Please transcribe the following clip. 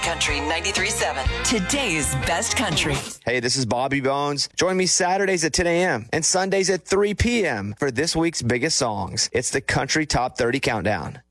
Country 93.7. Today's best country. Hey, this is Bobby Bones. Join me Saturdays at 10 a.m. and Sundays at 3 p.m. for this week's biggest songs. It's the Country Top 30 Countdown.